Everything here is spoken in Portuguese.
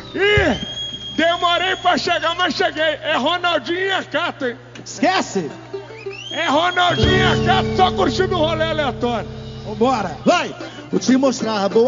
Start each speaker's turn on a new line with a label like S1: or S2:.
S1: Ih, demorei pra chegar, mas cheguei. É Ronaldinho e a Cato, hein?
S2: Esquece!
S1: É Ronaldinho e a Cato, só curtindo o rolê aleatório.
S2: Vambora! Vai! Vou te mostrar a boa.